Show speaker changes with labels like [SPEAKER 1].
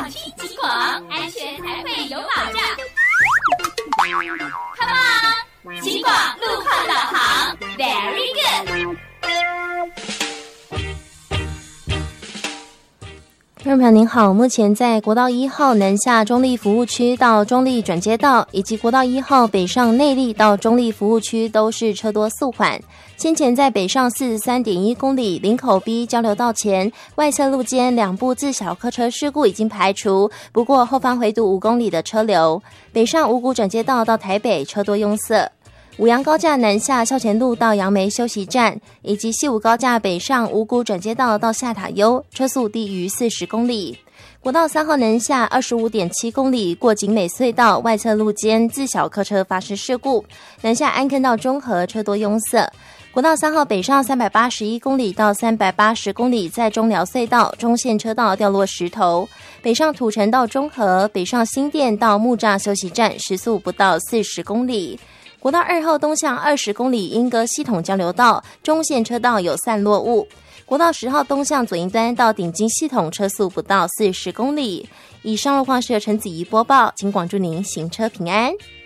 [SPEAKER 1] 放轻警广，安全才会有保障。Come on， 警广路况导航 ，Very good。
[SPEAKER 2] 听众朋友您好，目前在国道1号南下中立服务区到中立转接道，以及国道1号北上内壢到中立服务区都是车多速缓。先前在北上 43.1 公里林口 B 交流道前外侧路肩2部自小客车事故已经排除，不过后方回堵5公里的车流。北上五股转接道到台北车多拥塞。五杨高架南下校前路到杨梅休息站，以及西武高架北上五股转接道到下塔悠，车速低于40公里。国道3号南下 25.7 公里过景美隧道外侧路肩自小客车发生事故，南下安坑到中和车多拥塞。国道3号北上381公里到380公里，在中寮隧道中线车道掉落石头。北上土城到中和，北上新店到木栅休息站，时速不到40公里。国道2号东向20公里莺歌系统交流道中线车道有散落物。国道10号东向左营端到顶金系统车速不到40公里。以上路况是由陈子怡播报，请广祝您行车平安。